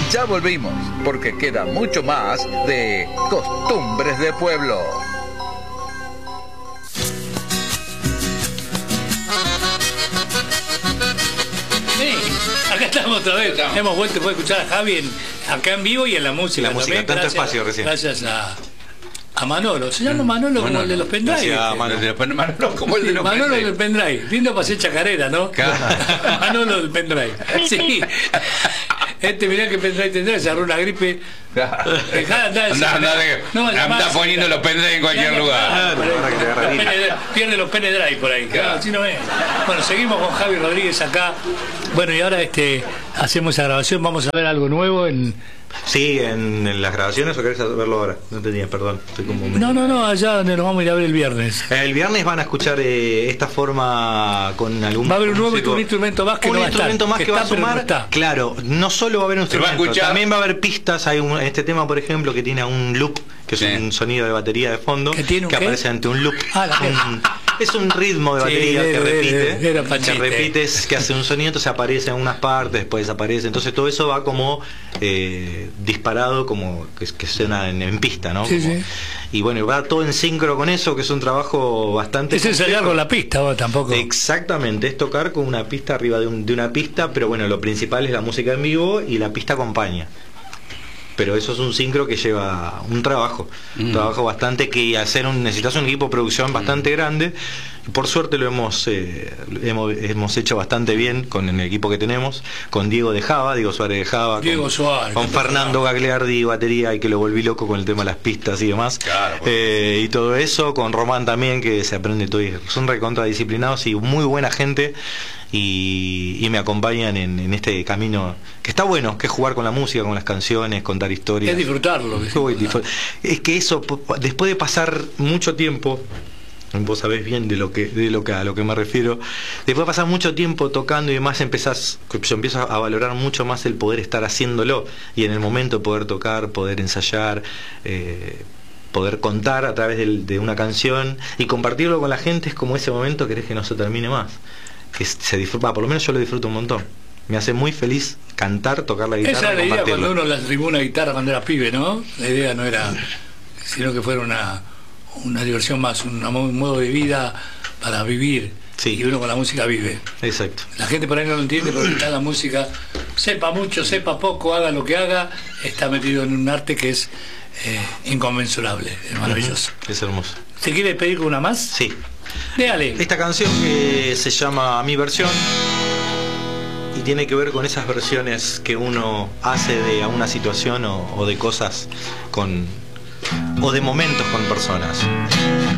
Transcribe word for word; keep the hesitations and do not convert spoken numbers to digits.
Ya volvimos, porque queda mucho más de Costumbres de Pueblo. Sí, acá estamos otra vez. Estamos. Hemos vuelto, puede escuchar a Javi en, acá en vivo y en la música. La música, también, tanto gracias, espacio recién. Gracias a, a Manolo. Se llama Manolo, Manolo como el de los pendrive. Manolo, Manolo como el de los Manolo pendrive. del pendrive. Lindo para hacer chacarera, ¿no? Claro. Manolo del pendrive. Sí. Este, mirá que pendrive tendrá, se agarró una gripe. Dejá de andar, Anda, anda, no, anda, anda poniendo los pendrive en cualquier lugar. Pierde los pendrive por ahí. Claro, así no es. Bueno, seguimos con Javi Rodríguez acá. Bueno, y ahora este hacemos esa grabación. Vamos a ver algo nuevo en... Sí, en, en las grabaciones, o querés verlo ahora. No tenía, perdón. Estoy como medio... No, no, no, allá donde nos vamos a ir a ver el viernes. El viernes van a escuchar eh, esta forma con algún... Va a haber un nuevo músico, un instrumento más que un no va a instrumento estar, más que que va a está, pero sumar. no está. Claro, no solo va a haber un Se va a instrumento, escuchar. también va a haber pistas. Hay un, este tema, por ejemplo, que tiene un loop, que es Sí. un sonido de batería de fondo, ¿Que tiene un que qué? aparece ante un loop. Ah, la un, es un ritmo de Sí, batería de- que de- repite, de- era pa' que chiste. repite, es- que hace un sonido, entonces aparece en unas partes, después desaparece. Entonces todo eso va como eh, disparado, como que, que suena en, en pista, ¿no? Sí, Como- sí. Y bueno, va todo en sincro con eso, que es un trabajo bastante... Es ensayar complejo. con la pista, vos tampoco. Exactamente, es tocar con una pista arriba de, un- de una pista, pero bueno, lo principal es la música en vivo y la pista acompaña. Pero eso es un sincro que lleva un trabajo, un trabajo bastante que hacer un, necesitas un equipo de producción bastante grande. Por suerte lo hemos, eh, hemos hemos hecho bastante bien con el equipo que tenemos, con Diego de Java, Diego Suárez de Java, Diego con, Suárez, con que Fernando Gagliardi batería, y que lo volví loco con el tema de las pistas y demás. Claro, por Eh, y todo eso, con Román también, que se aprende todo, y son recontradisciplinados y muy buena gente. Y, y me acompañan en, en este camino que está bueno, que es jugar con la música, con las canciones, contar historias. Es disfrutarlo. Uy, disfr- es que eso, po- po- después de pasar mucho tiempo, vos sabés bien de lo que de lo que a lo que me refiero, después de pasar mucho tiempo tocando y demás, empezás, yo empiezo a valorar mucho más el poder estar haciéndolo, y en el momento poder tocar, poder ensayar, eh, poder contar a través del- de una canción y compartirlo con la gente. Es como ese momento que querés que no se termine más, que se disfruta, por lo menos yo lo disfruto un montón. Me hace muy feliz cantar, tocar la guitarra. Esa era y la idea compartirlo. cuando uno la tribuna una guitarra cuando era pibe, ¿no? La idea no era, sino que fuera una, una diversión más, un un modo de vida para vivir. Sí. Y uno con la música vive. Exacto. La gente por ahí no lo entiende, porque está la música, sepa mucho, sepa poco, haga lo que haga, está metido en un arte que es eh, inconmensurable, es maravilloso. Es hermoso. ¿Se quiere pedir con una más? Sí. Déjale. Esta canción que se llama Mi Versión y tiene que ver con esas versiones que uno hace de a una situación o, o de cosas con o de momentos con personas.